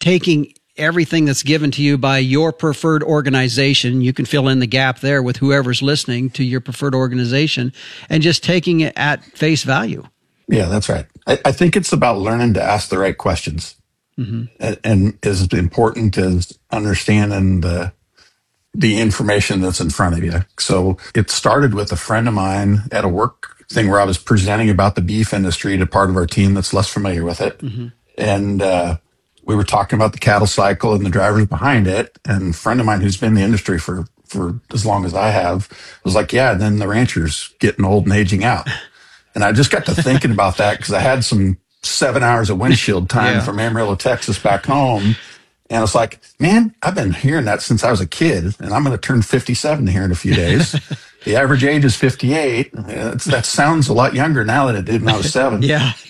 taking everything that's given to you by your preferred organization. You can fill in the gap there with whoever's listening to your preferred organization and just taking it at face value. Yeah, that's right. I think it's about learning to ask the right questions. And as important as understanding the information that's in front of you. So it started with a friend of mine at a work thing where I was presenting about the beef industry to part of our team that's less familiar with it. And we were talking about the cattle cycle and the drivers behind it. And a friend of mine who's been in the industry for as long as I have was like, yeah, then the ranchers getting old and aging out. And I just got to thinking about that because I had some 7 hours of windshield time from Amarillo, Texas back home. And I was like, man, I've been hearing that since I was a kid, and I'm going to turn 57 here in a few days. The average age is 58. That sounds a lot younger now than it did when I was 7.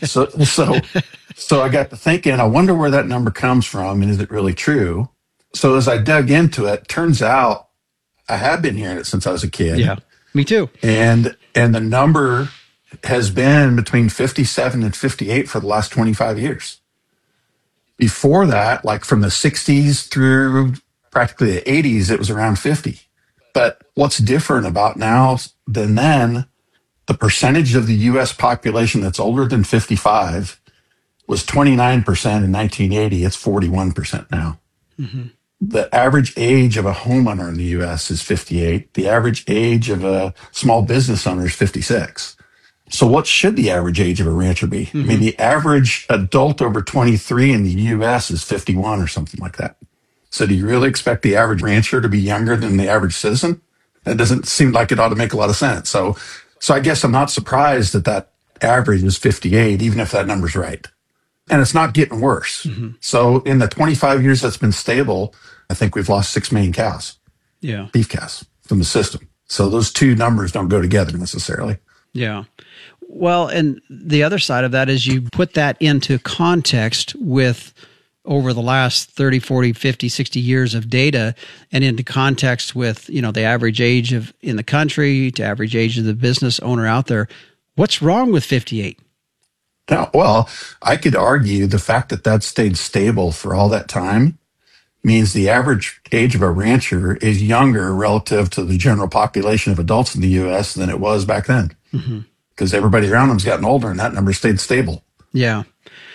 So I got to thinking, I wonder where that number comes from, and is it really true? So as I dug into it, turns out I have been hearing it since I was a kid. Yeah, me too. And the number has been between 57 and 58 for the last 25 years. Before that, like from the 60s through practically the 80s, it was around 50. But what's different about now than then, the percentage of the U.S. population that's older than 55 was 29% in 1980. It's 41% now. The average age of a homeowner in the U.S. is 58. The average age of a small business owner is 56. So what should the average age of a rancher be? I mean, the average adult over 23 in the U.S. is 51 or something like that. So do you really expect the average rancher to be younger than the average citizen? That doesn't seem like it ought to make a lot of sense. So I guess I'm not surprised that average is 58, even if that number's right. And it's not getting worse. So in the 25 years that's been stable, I think we've lost 6 million cows. Yeah. Beef cows from the system. So those two numbers don't go together necessarily. Yeah. Well, and the other side of that is you put that into context with over the last 30, 40, 50, 60 years of data and into context with, the average age in the country to average age of the business owner out there. What's wrong with 58? Now, well, I could argue the fact that stayed stable for all that time means the average age of a rancher is younger relative to the general population of adults in the U.S. than it was back then. Because everybody around them's gotten older and that number stayed stable. Yeah.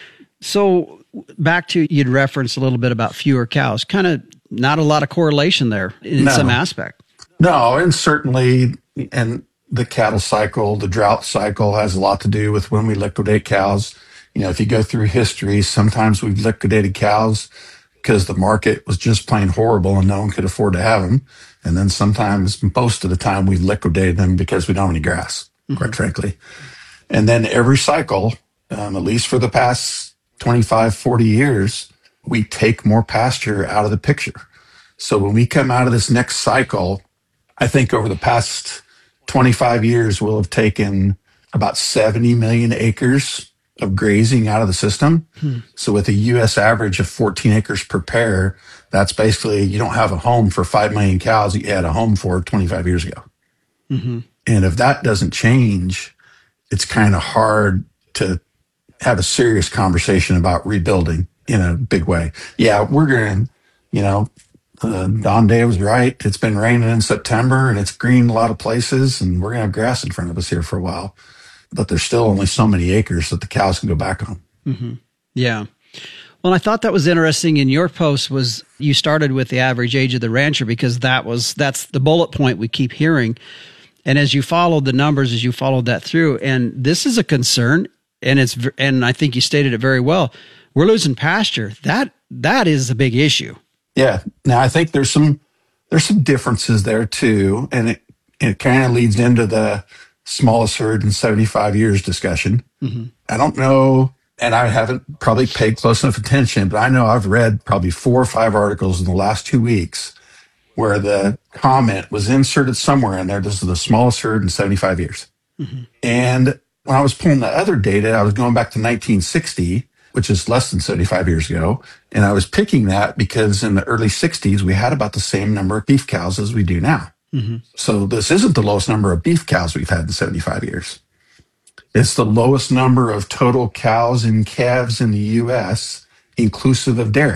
So back to, you'd referenced a little bit about fewer cows, kind of not a lot of correlation there in some aspect. No, and certainly, and the cattle cycle, the drought cycle has a lot to do with when we liquidate cows. If you go through history, sometimes we've liquidated cows because the market was just plain horrible and no one could afford to have them. And then sometimes, most of the time, we've liquidated them because we don't have any grass, quite frankly. And then every cycle, at least for the past 25, 40 years, we take more pasture out of the picture. So when we come out of this next cycle, I think over the past 25 years, we'll have taken about 70 million acres of grazing out of the system. So with a U.S. average of 14 acres per pair, that's basically, you don't have a home for 5 million cows that you had a home for 25 years ago. And if that doesn't change, it's kind of hard to have a serious conversation about rebuilding in a big way. Yeah, we're going to, Don Day was right. It's been raining in September and it's green in a lot of places, and we're going to have grass in front of us here for a while. But there's still only so many acres that the cows can go back on. Yeah. Well, I thought that was interesting in your post was you started with the average age of the rancher because that's the bullet point we keep hearing. And as you followed the numbers, as you followed that through, and this is a concern, and I think you stated it very well. We're losing pasture. That is a big issue. Yeah. Now I think there's some differences there too, and it kind of leads into the smallest herd in 75 years discussion. I don't know, and I haven't probably paid close enough attention, but I know I've read probably 4 or 5 articles in the last 2 weeks where the comment was inserted somewhere in there, this is the smallest herd in 75 years. And when I was pulling the other data, I was going back to 1960, which is less than 75 years ago. And I was picking that because in the early 60s, we had about the same number of beef cows as we do now. So this isn't the lowest number of beef cows we've had in 75 years. It's the lowest number of total cows and calves in the U.S., inclusive of dairy.